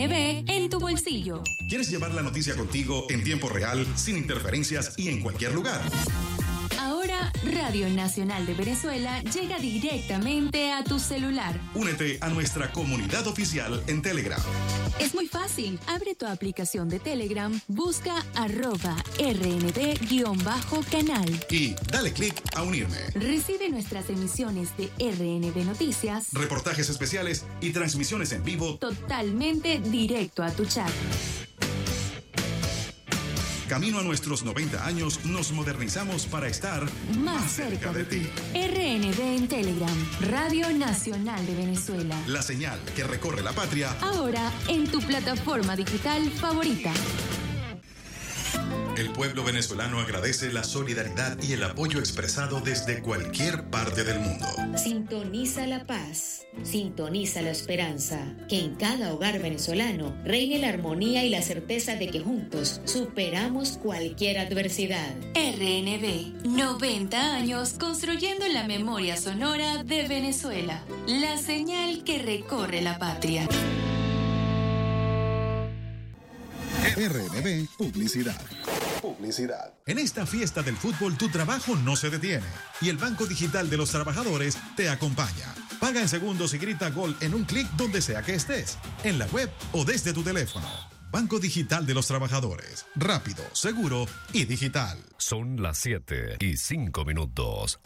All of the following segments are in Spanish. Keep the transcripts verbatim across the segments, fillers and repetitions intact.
N B en tu bolsillo. ¿Quieres llevar la noticia contigo en tiempo real, sin interferencias y en cualquier lugar? Ahora, Radio Nacional de Venezuela llega directamente a tu celular. Únete a nuestra comunidad oficial en Telegram. Es muy fácil. Abre tu aplicación de Telegram, busca arroba rnd-canal. Y dale clic a unirme. Recibe nuestras emisiones de R N B Noticias, reportajes especiales y transmisiones en vivo totalmente directo a tu chat. Camino a nuestros noventa años, nos modernizamos para estar más, más cerca, cerca de ti. R N B en Telegram, Radio Nacional de Venezuela. La señal que recorre la patria. Ahora en tu plataforma digital favorita. El pueblo venezolano agradece la solidaridad y el apoyo expresado desde cualquier parte del mundo. Sintoniza la paz, sintoniza la esperanza, que en cada hogar venezolano reine la armonía y la certeza de que juntos superamos cualquier adversidad. R N B, noventa años construyendo la memoria sonora de Venezuela, la señal que recorre la patria. R N B Publicidad. Publicidad. En esta fiesta del fútbol tu trabajo no se detiene y el Banco Digital de los Trabajadores te acompaña. Paga en segundos y grita gol en un clic donde sea que estés, en la web o desde tu teléfono. Banco Digital de los Trabajadores. Rápido, seguro y digital. Son las siete y cinco minutos.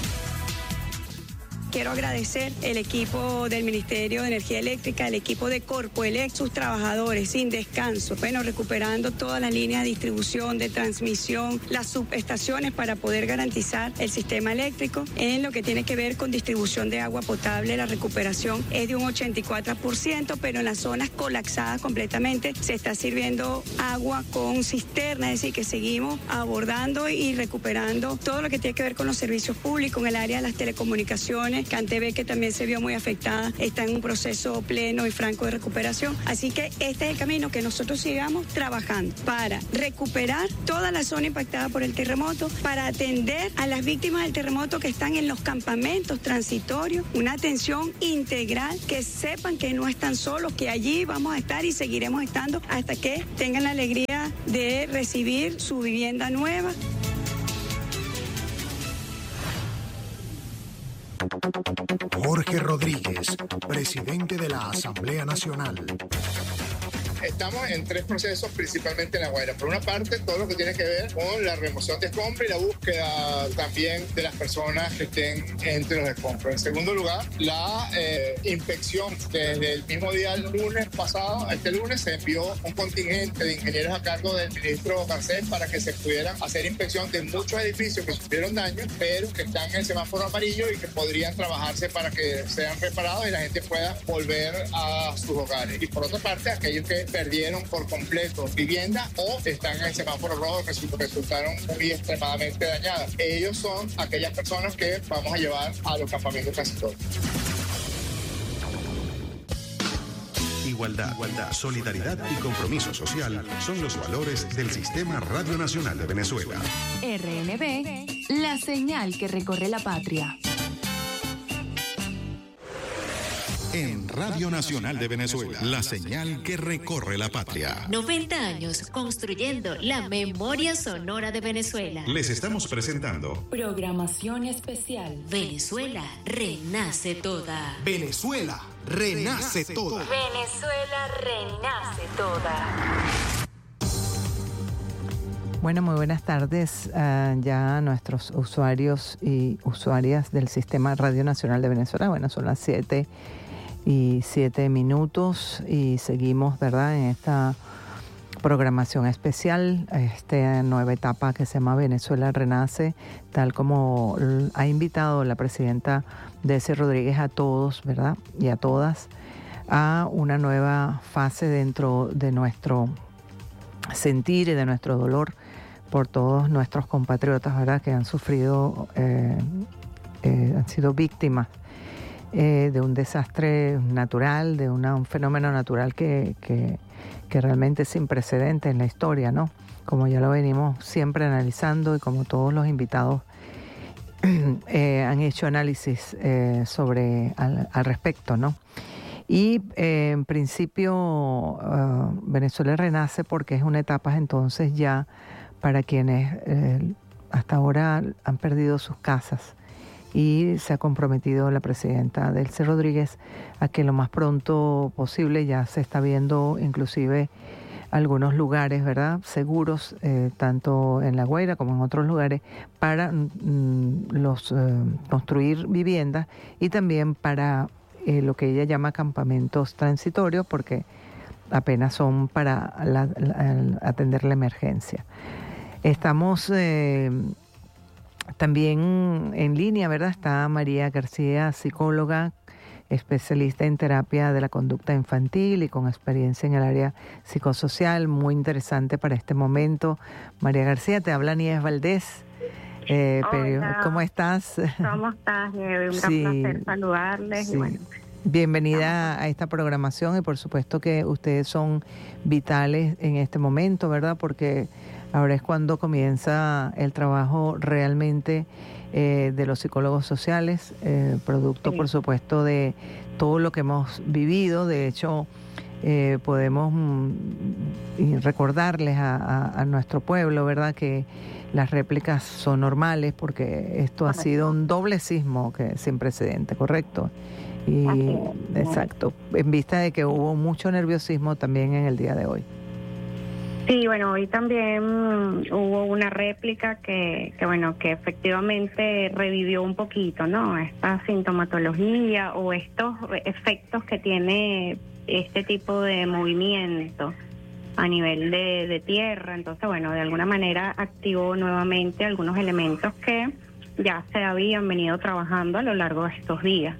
Quiero agradecer el equipo del Ministerio de Energía Eléctrica, el equipo de Corpoelec, sus trabajadores sin descanso, bueno, recuperando todas las líneas de distribución, de transmisión, las subestaciones para poder garantizar el sistema eléctrico. En lo que tiene que ver con distribución de agua potable, la recuperación es de un ochenta y cuatro por ciento, pero en las zonas colapsadas completamente se está sirviendo agua con cisterna, es decir, que seguimos abordando y recuperando todo lo que tiene que ver con los servicios públicos, en el área de las telecomunicaciones. Cantv, que también se vio muy afectada, está en un proceso pleno y franco de recuperación. Así que este es el camino que nosotros sigamos trabajando para recuperar toda la zona impactada por el terremoto, para atender a las víctimas del terremoto que están en los campamentos transitorios, una atención integral, que sepan que no están solos, que allí vamos a estar y seguiremos estando hasta que tengan la alegría de recibir su vivienda nueva. Jorge Rodríguez, presidente de la Asamblea Nacional. Estamos en tres procesos, principalmente en La Guaira. Por una parte, todo lo que tiene que ver con la remoción de escombros y la búsqueda también de las personas que estén entre los escombros. En segundo lugar, la eh, inspección. Desde el mismo día, el lunes pasado, este lunes, se envió un contingente de ingenieros a cargo del ministro Garcés para que se pudieran hacer inspección de muchos edificios que sufrieron daños, pero que están en el semáforo amarillo y que podrían trabajarse para que sean reparados y la gente pueda volver a sus hogares. Y por otra parte, aquellos que perdieron por completo vivienda o están en el semáforo rojo que resultaron muy extremadamente dañadas. Ellos son aquellas personas que vamos a llevar a los campamentos transitorios. Igualdad, igualdad, solidaridad y compromiso social son los valores del Sistema Radio Nacional de Venezuela. R N B, la señal que recorre la patria. En Radio Nacional de Venezuela, la señal que recorre la patria. noventa años construyendo la memoria sonora de Venezuela. Les estamos presentando programación especial. Venezuela renace toda. Venezuela renace toda. Venezuela renace toda. Bueno, muy buenas tardes uh, ya a nuestros usuarios y usuarias del Sistema Radio Nacional de Venezuela. Bueno, son las siete y siete minutos y seguimos, ¿verdad?, en esta programación especial, esta nueva etapa que se llama Venezuela Renace, tal como ha invitado la presidenta Deci Rodríguez a todos, ¿verdad?, y a todas, a una nueva fase dentro de nuestro sentir y de nuestro dolor por todos nuestros compatriotas, ¿verdad?, que han sufrido, eh, eh, han sido víctimas Eh, de un desastre natural, de una, un fenómeno natural que, que, que realmente es sin precedentes en la historia, ¿no? Como ya lo venimos siempre analizando y como todos los invitados eh, han hecho análisis eh, sobre al, al respecto, ¿no? Y eh, en principio uh, Venezuela renace porque es una etapa entonces ya para quienes eh, hasta ahora han perdido sus casas, y se ha comprometido la presidenta Delcy Rodríguez a que lo más pronto posible, ya se está viendo inclusive algunos lugares, ¿verdad?, seguros, eh, tanto en La Guaira como en otros lugares, para mm, los eh, construir viviendas, y también para eh, lo que ella llama campamentos transitorios, porque apenas son para la, la, atender la emergencia. Estamos eh, también en línea, ¿verdad? Está María García, psicóloga, especialista en terapia de la conducta infantil y con experiencia en el área psicosocial, muy interesante para este momento. María García, te habla Nieves Valdés. Eh, pero, ¿cómo estás? ¿Cómo estás, Nieves? Un gran sí, placer saludarles. Sí. Y bueno, bienvenida a esta programación, y por supuesto que ustedes son vitales en este momento, ¿verdad? Porque ahora es cuando comienza el trabajo realmente eh, de los psicólogos sociales, eh, producto, sí, por supuesto, de todo lo que hemos vivido. De hecho, eh, podemos mm, recordarles a, a, a nuestro pueblo, ¿verdad?, que las réplicas son normales, porque esto ha sido un doble sismo que sin precedente, ¿correcto? Y okay, exacto, en vista de que hubo mucho nerviosismo también en el día de hoy. Sí, bueno, hoy también hubo una réplica que, que bueno, que efectivamente revivió un poquito, ¿no?, esta sintomatología o estos efectos que tiene este tipo de movimiento a nivel de, de tierra. Entonces, bueno, de alguna manera activó nuevamente algunos elementos que ya se habían venido trabajando a lo largo de estos días.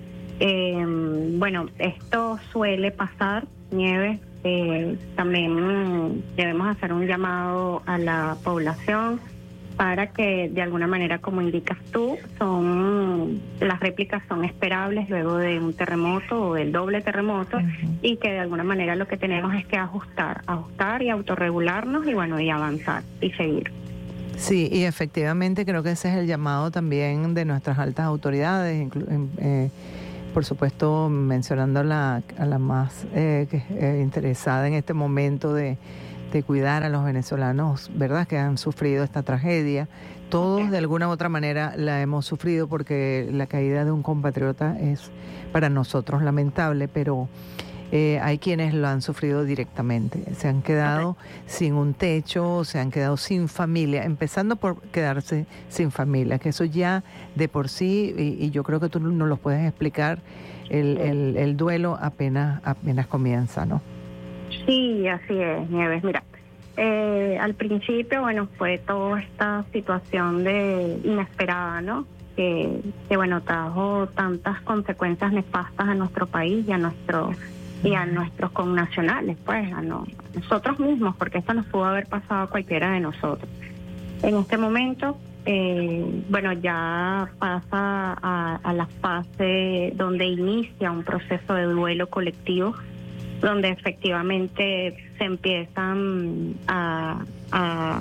Eh, bueno, esto suele pasar, Nieves. Eh, también debemos hacer un llamado a la población para que, de alguna manera, como indicas tú, son las réplicas son esperables luego de un terremoto o del doble terremoto, uh-huh, y que de alguna manera lo que tenemos es que ajustar, ajustar y autorregularnos y bueno, y avanzar y seguir. Sí, y efectivamente creo que ese es el llamado también de nuestras altas autoridades, inclu- eh, por supuesto mencionando a la, a la más eh, que, eh, interesada en este momento de, de cuidar a los venezolanos, ¿verdad?, que han sufrido esta tragedia. Todos de alguna u otra manera la hemos sufrido, porque la caída de un compatriota es para nosotros lamentable, pero eh, hay quienes lo han sufrido directamente. Se han quedado okay. sin un techo, se han quedado sin familia, empezando por quedarse sin familia, que eso ya de por sí, y, y yo creo que tú nos lo puedes explicar, el, el, el duelo apenas, apenas comienza, ¿no? Sí, así es, Nieves. Mira, eh, al principio, bueno, fue toda esta situación de inesperada, ¿no? Que, que bueno, trajo tantas consecuencias nefastas a nuestro país y a nuestro y a nuestros connacionales, pues, a, no, a nosotros mismos, porque esto nos pudo haber pasado a cualquiera de nosotros. En este momento, eh, bueno, ya pasa a, a la fase donde inicia un proceso de duelo colectivo, donde efectivamente se empiezan a, a,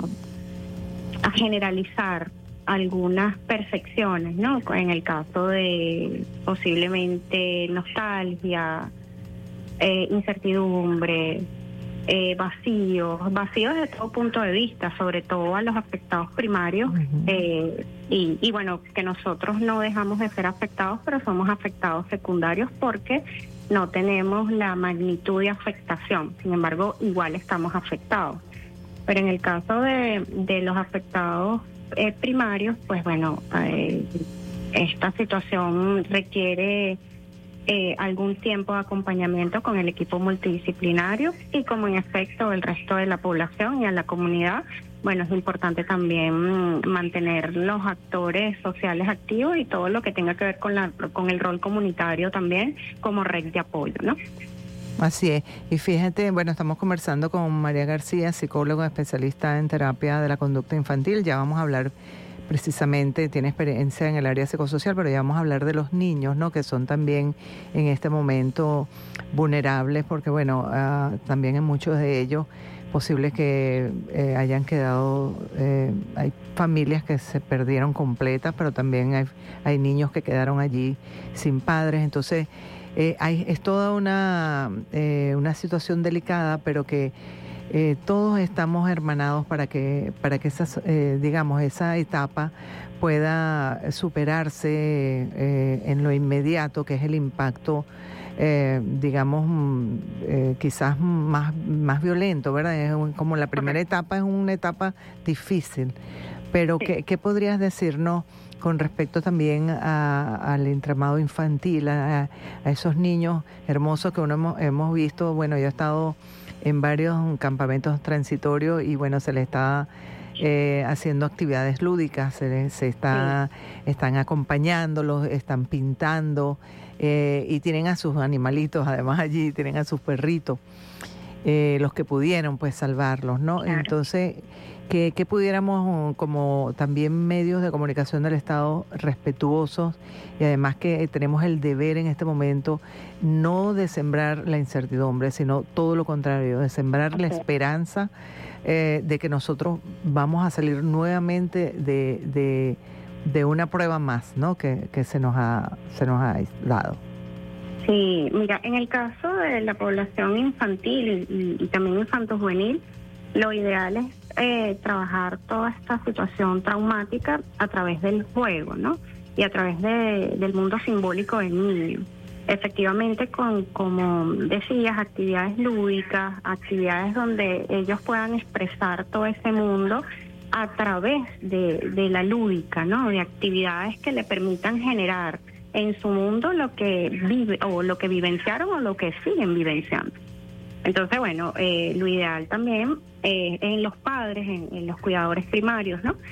a generalizar algunas percepciones, ¿no? En el caso de posiblemente nostalgia, eh, incertidumbre, eh, vacíos, vacíos desde todo punto de vista, sobre todo a los afectados primarios, uh-huh. eh, y, y bueno, que nosotros no dejamos de ser afectados, pero somos afectados secundarios porque no tenemos la magnitud de afectación, sin embargo, igual estamos afectados. Pero en el caso de, de los afectados eh, primarios, pues bueno, eh, esta situación requiere eh, algún tiempo de acompañamiento con el equipo multidisciplinario y como en efecto el resto de la población y a la comunidad, bueno, es importante también mantener los actores sociales activos y todo lo que tenga que ver con la con el rol comunitario también como red de apoyo, ¿no? Así es. Y fíjate, bueno, estamos conversando con María García, psicóloga especialista en terapia de la conducta infantil. Ya vamos a hablar precisamente, tiene experiencia en el área psicosocial, pero ya vamos a hablar de los niños, ¿no?, que son también en este momento vulnerables, porque bueno, uh, también en muchos de ellos posible que eh, hayan quedado, eh, hay familias que se perdieron completas, pero también hay, hay niños que quedaron allí sin padres. Entonces, eh, hay, es toda una, eh, una situación delicada, pero que eh, todos estamos hermanados para que, para que esa, eh, digamos, esa etapa pueda superarse eh, en lo inmediato, que es el impacto, eh, digamos, eh, quizás más, más violento, ¿verdad? Es un, como la primera etapa es una etapa difícil, pero sí. ¿qué, qué podrías decirnos con respecto también a, al entramado infantil, a, a esos niños hermosos que uno hemos, hemos visto? Bueno, yo he estado en varios campamentos transitorios y bueno, se les está eh, haciendo actividades lúdicas, se, les, se está, sí. están acompañándolos, están pintando eh, y tienen a sus animalitos, además allí tienen a sus perritos, eh, los que pudieron pues salvarlos, ¿no? Claro. Entonces, que, que pudiéramos como también medios de comunicación del Estado respetuosos, y además que tenemos el deber en este momento no de sembrar la incertidumbre, sino todo lo contrario, de sembrar okay. la esperanza eh, de que nosotros vamos a salir nuevamente de, de, de una prueba más, ¿no? que, que se nos ha, se nos ha dado. Sí, mira, en el caso de la población infantil y, y también infanto-juvenil, lo ideal es eh, trabajar toda esta situación traumática a través del juego, ¿no? Y a través de, del mundo simbólico del niño. Efectivamente, con, como decías, actividades lúdicas, actividades donde ellos puedan expresar todo ese mundo a través de, de la lúdica, ¿no? De actividades que le permitan generar en su mundo lo que vive o lo que vivenciaron o lo que siguen vivenciando. Entonces, bueno, eh, lo ideal también eh, en los padres, en, en los cuidadores primarios, ¿no?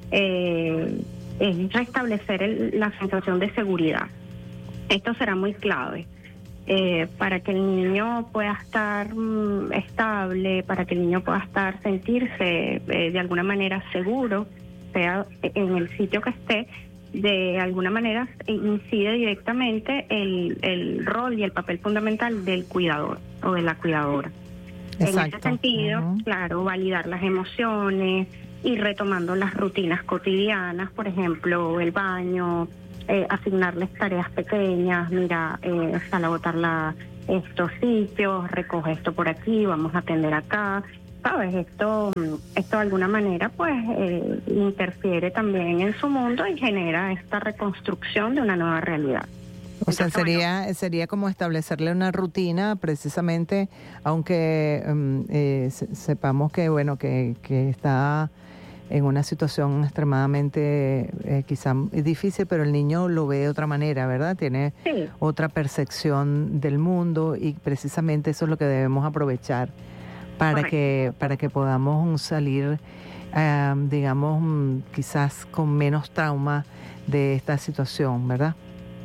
Eh, es restablecer el, la sensación de seguridad. Esto será muy clave eh, para que el niño pueda estar mm, estable, para que el niño pueda estar, sentirse eh, de alguna manera seguro, sea en el sitio que esté. De alguna manera incide directamente el, el rol y el papel fundamental del cuidador o de la cuidadora. Exacto. En ese sentido, uh-huh. claro, validar las emociones, ir retomando las rutinas cotidianas, por ejemplo, el baño, eh, asignarles tareas pequeñas, mira, eh, sal a botar la, estos sitios, recoge esto por aquí, vamos a atender acá. ¿Sabes? Esto, esto de alguna manera pues eh, interfiere también en su mundo y genera esta reconstrucción de una nueva realidad. O sea, sería bueno, sería como establecerle una rutina precisamente, aunque um, eh, sepamos que bueno que, que está en una situación extremadamente eh, quizá difícil, pero el niño lo ve de otra manera, ¿verdad? Tiene sí. otra percepción del mundo y precisamente eso es lo que debemos aprovechar. Para Correcto. que para que podamos salir, eh, digamos, quizás con menos trauma de esta situación, ¿verdad?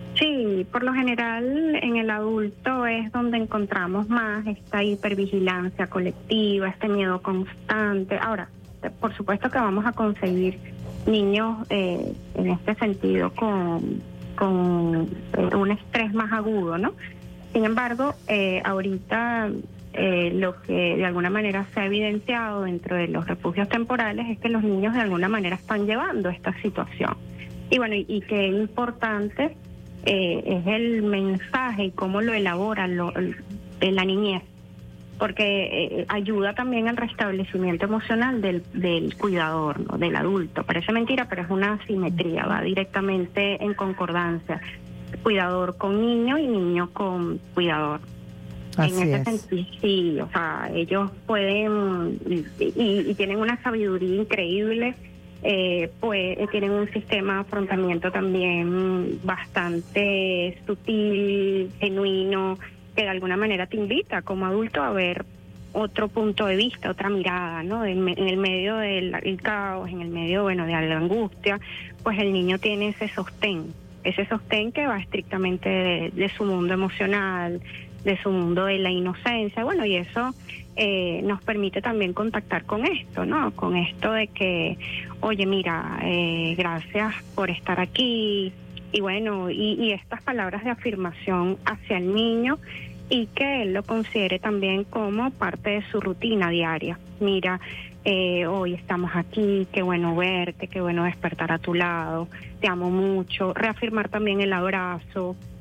Sí, por lo general en el adulto es donde encontramos más esta hipervigilancia colectiva, este miedo constante. Ahora, por supuesto que vamos a conseguir niños eh, en este sentido con, con eh, un estrés más agudo, ¿no? Sin embargo, eh, ahorita... Eh, lo que de alguna manera se ha evidenciado dentro de los refugios temporales es que los niños de alguna manera están llevando esta situación. Y bueno, y, y qué importante eh, es el mensaje y cómo lo elabora lo, de la niñez, porque eh, ayuda también al restablecimiento emocional del, del cuidador, ¿no? Del adulto. Parece mentira, pero es una asimetría, va directamente en concordancia. Cuidador con niño y niño con cuidador. Así en ese es. sentido, sí, o sea, ellos pueden y, y, y tienen una sabiduría increíble, eh, pues tienen un sistema de afrontamiento también bastante sutil, genuino, que de alguna manera te invita como adulto a ver otro punto de vista, otra mirada, ¿no? En, en el medio del el caos, en el medio, bueno, de la angustia, pues el niño tiene ese sostén, ese sostén que va estrictamente de, de su mundo emocional, de su mundo de la inocencia, bueno, y eso eh, nos permite también contactar con esto, ¿no? Con esto de que, oye, mira, eh, gracias por estar aquí, y bueno, y, y estas palabras de afirmación hacia el niño, y que él lo considere también como parte de su rutina diaria. Mira, eh, hoy estamos aquí, qué bueno verte, qué bueno despertar a tu lado, te amo mucho, reafirmar también el abrazo,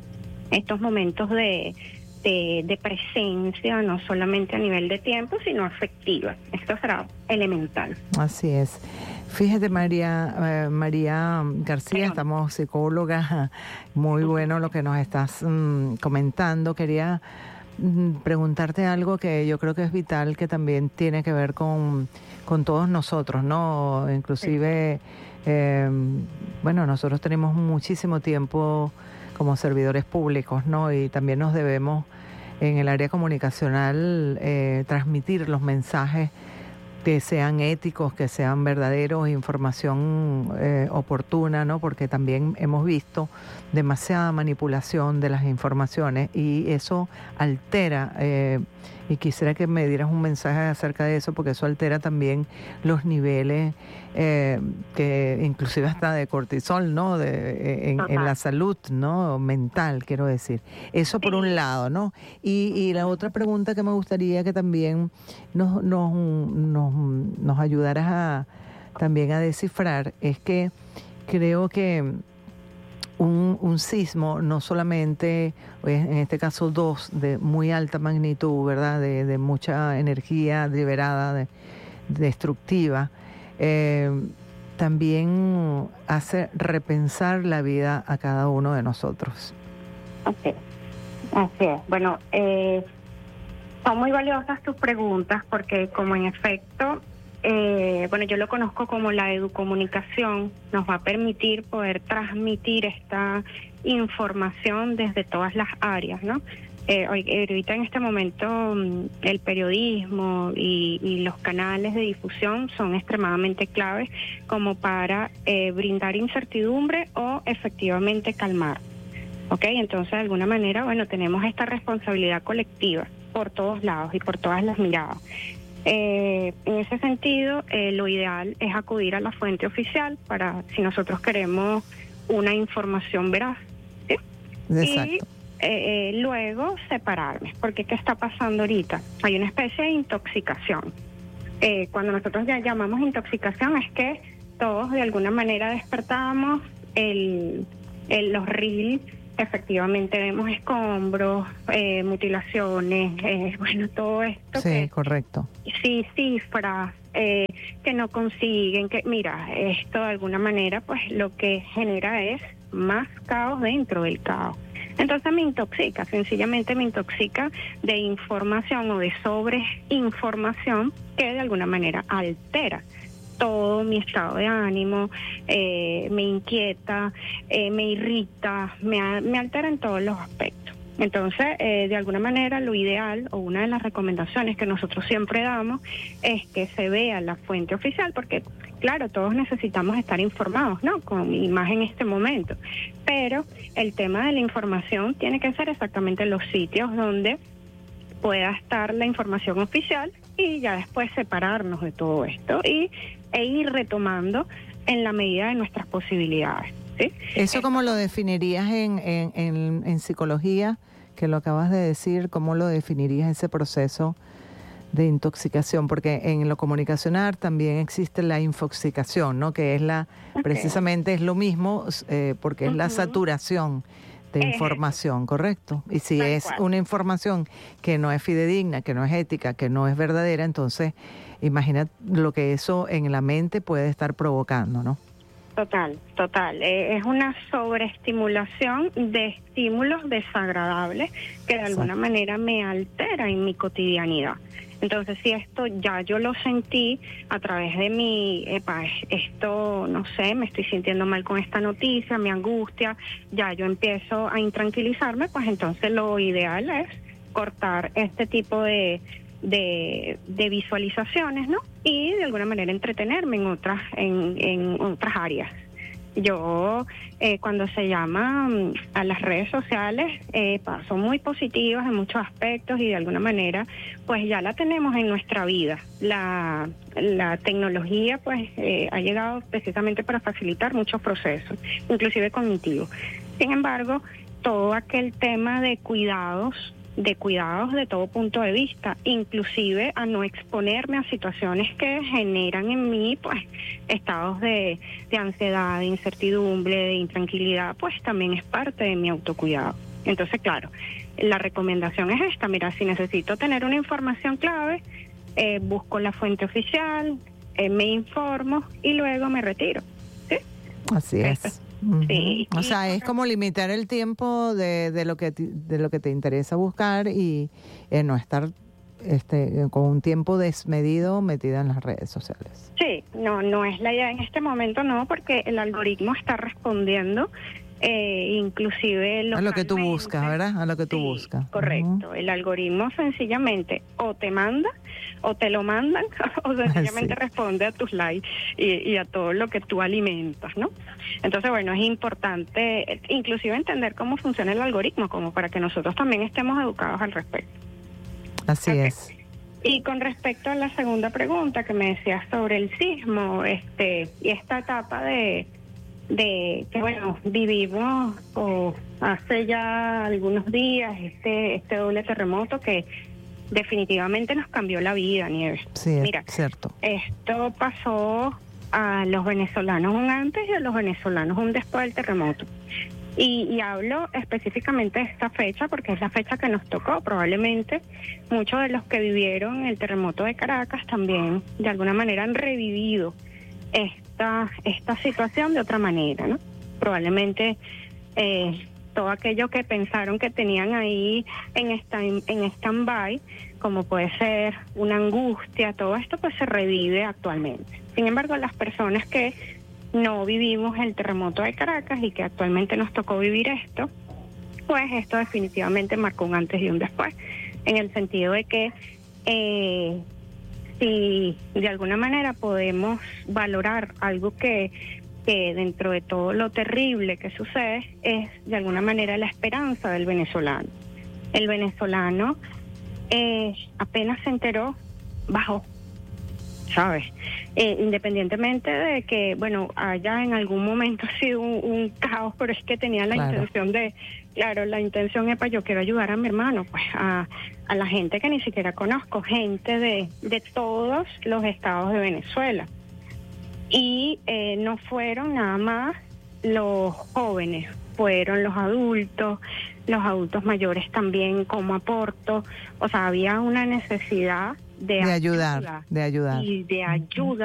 estos momentos de, de, de presencia, no solamente a nivel de tiempo, sino afectiva. Esto será elemental. Así es. Fíjate, María eh, María García, Perdón. Estamos psicólogas, muy bueno lo que nos estás mm, comentando. Quería mm, preguntarte algo que yo creo que es vital, que también tiene que ver con, con todos nosotros, ¿no? Inclusive, eh, bueno, nosotros tenemos muchísimo tiempo como servidores públicos, ¿no? Y también nos debemos en el área comunicacional eh, transmitir los mensajes que sean éticos, que sean verdaderos, información eh, oportuna, ¿no? Porque también hemos visto demasiada manipulación de las informaciones y eso altera, eh, y quisiera que me dieras un mensaje acerca de eso, porque eso altera también los niveles, eh, que inclusive hasta de cortisol, ¿no? De, en, en la salud, ¿no? Mental, quiero decir. Eso por un lado, ¿no? Y, y la otra pregunta que me gustaría que también nos, nos, nos, nos ayudaras a, también a descifrar es que creo que Un, un sismo, no solamente, en este caso dos, de muy alta magnitud, ¿verdad? De, de mucha energía liberada, de, destructiva, eh, también hace repensar la vida a cada uno de nosotros. Okay. Así es. Bueno, eh, son muy valiosas tus preguntas porque, como en efecto, Eh, bueno, yo lo conozco como la educomunicación, nos va a permitir poder transmitir esta información desde todas las áreas, ¿no? Eh, ahorita en este momento el periodismo y, y los canales de difusión son extremadamente claves como para eh, brindar incertidumbre o efectivamente calmar, ¿ok? Entonces, de alguna manera, bueno, tenemos esta responsabilidad colectiva por todos lados y por todas las miradas. Eh, en ese sentido, eh, lo ideal es acudir a la fuente oficial para, si nosotros queremos una información veraz, ¿sí? Exacto. Y eh, eh, luego separarme, porque ¿qué está pasando ahorita? Hay una especie de intoxicación. Eh, cuando nosotros ya llamamos intoxicación es que todos de alguna manera despertamos, el, el, los reels, efectivamente vemos escombros, eh, mutilaciones, eh, bueno, todo esto. Sí, que, correcto. Sí, cifras eh, que no consiguen, que mira, esto de alguna manera pues lo que genera es más caos dentro del caos. Entonces me intoxica, sencillamente me intoxica de información o de sobreinformación que de alguna manera altera todo mi estado de ánimo, eh, me inquieta, eh, me irrita, me, me altera en todos los aspectos. Entonces, eh, de alguna manera, lo ideal o una de las recomendaciones que nosotros siempre damos es que se vea la fuente oficial, porque, claro, todos necesitamos estar informados, ¿no? Con, y más en este momento. Pero el tema de la información tiene que ser exactamente los sitios donde pueda estar la información oficial y ya después separarnos de todo esto y e ir retomando en la medida de nuestras posibilidades, ¿sí? ¿Eso cómo lo definirías en, en, en, en psicología, que lo acabas de decir? ¿Cómo lo definirías ese proceso de intoxicación? Porque en lo comunicacional también existe la infoxicación, ¿no? Que es la, okay. precisamente es lo mismo, eh, porque es uh-huh. la saturación de información, ¿correcto? Y si Tal es cual. Una información que no es fidedigna, que no es ética, que no es verdadera, entonces imagina lo que eso en la mente puede estar provocando, ¿no? Total, total. Eh, es una sobreestimulación de estímulos desagradables que de alguna Exacto. manera me altera en mi cotidianidad. Entonces, si esto ya yo lo sentí a través de mi, epa, esto, no sé, me estoy sintiendo mal con esta noticia, me angustia, ya yo empiezo a intranquilizarme, pues entonces lo ideal es cortar este tipo de, de, de visualizaciones, ¿no? Y de alguna manera entretenerme en otras, en, en otras áreas. Yo, eh, cuando se llama um, a las redes sociales, eh, son muy positivas en muchos aspectos y de alguna manera, pues ya la tenemos en nuestra vida. La, la tecnología, pues, eh, ha llegado precisamente para facilitar muchos procesos, inclusive cognitivos. Sin embargo, todo aquel tema de cuidados, de cuidados de todo punto de vista, inclusive a no exponerme a situaciones que generan en mí pues estados de, de ansiedad, de incertidumbre, de intranquilidad, pues también es parte de mi autocuidado. Entonces, claro, la recomendación es esta, mira, si necesito tener una información clave, eh, busco la fuente oficial, eh, me informo y luego me retiro. ¿Sí? Así es. Esto. Uh-huh. Sí. O sea, es como limitar el tiempo de, de lo que te, de lo que te interesa buscar y eh, no estar este con un tiempo desmedido metida en las redes sociales. Sí, no, no es la idea en este momento, no, porque el algoritmo está respondiendo, eh, inclusive localmente. A lo que tú buscas, ¿verdad? A lo que tú sí, buscas. Correcto. Uh-huh. El algoritmo sencillamente o te manda, o te lo mandan, o sencillamente sí. responde a tus likes y, y a todo lo que tú alimentas, ¿no? Entonces, bueno, es importante inclusive entender cómo funciona el algoritmo, como para que nosotros también estemos educados al respecto. Así okay. es. Y con respecto a la segunda pregunta que me decías sobre el sismo, este, y esta etapa de, de que bueno, vivimos o hace ya algunos días este, este doble terremoto que definitivamente nos cambió la vida, Nieves. Sí, Mira, es cierto. Esto pasó a los venezolanos un antes y a los venezolanos un después del terremoto. Y, y hablo específicamente de esta fecha porque es la fecha que nos tocó. Probablemente muchos de los que vivieron el terremoto de Caracas también de alguna manera han revivido esta, esta situación de otra manera, ¿no? Probablemente eh, todo aquello que pensaron que tenían ahí en stand, en stand-by, como puede ser una angustia, todo esto pues se revive actualmente. Sin embargo, las personas que no vivimos el terremoto de Caracas y que actualmente nos tocó vivir esto, pues esto definitivamente marcó un antes y un después, en el sentido de que eh, si de alguna manera podemos valorar algo que, que dentro de todo lo terrible que sucede es de alguna manera la esperanza del venezolano. El venezolano eh, apenas se enteró, bajó. ¿Sabes? Eh, independientemente de que, bueno, haya en algún momento sido un, un caos, pero es que tenía la claro. intención de, claro, la intención es para yo quiero ayudar a mi hermano, pues a, a la gente que ni siquiera conozco, gente de, de todos los estados de Venezuela. Y eh, no fueron nada más los jóvenes, fueron los adultos, los adultos mayores también como aporto, o sea, había una necesidad De, de ayudar, de ayudar. Y de ayuda